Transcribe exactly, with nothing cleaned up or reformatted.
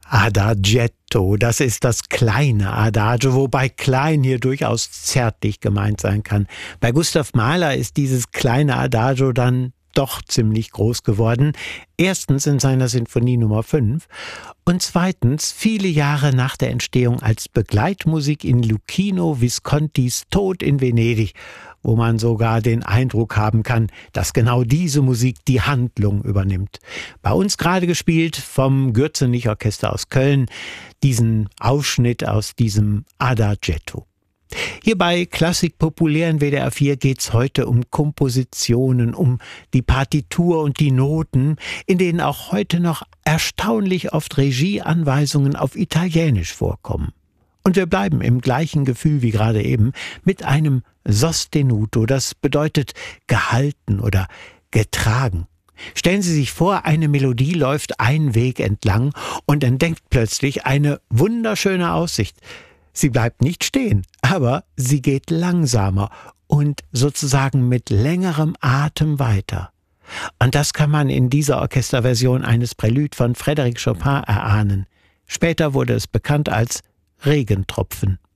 Adagietto, das ist das kleine Adagio, wobei klein hier durchaus zärtlich gemeint sein kann. Bei Gustav Mahler ist dieses kleine Adagio dann doch ziemlich groß geworden. Erstens in seiner Sinfonie Nummer fünf und zweitens viele Jahre nach der Entstehung als Begleitmusik in Luchino Viscontis Tod in Venedig, wo man sogar den Eindruck haben kann, dass genau diese Musik die Handlung übernimmt. Bei uns gerade gespielt vom Gürzenich-Orchester aus Köln, diesen Ausschnitt aus diesem Adagietto. Hier bei Klassik Populär in W D R vier geht's heute um Kompositionen, um die Partitur und die Noten, in denen auch heute noch erstaunlich oft Regieanweisungen auf Italienisch vorkommen. Und wir bleiben im gleichen Gefühl wie gerade eben mit einem Sostenuto, das bedeutet gehalten oder getragen. Stellen Sie sich vor, eine Melodie läuft einen Weg entlang und entdeckt plötzlich eine wunderschöne Aussicht. Sie bleibt nicht stehen, aber sie geht langsamer und sozusagen mit längerem Atem weiter. Und das kann man in dieser Orchesterversion eines Prälude von Frédéric Chopin erahnen. Später wurde es bekannt als Regentropfen.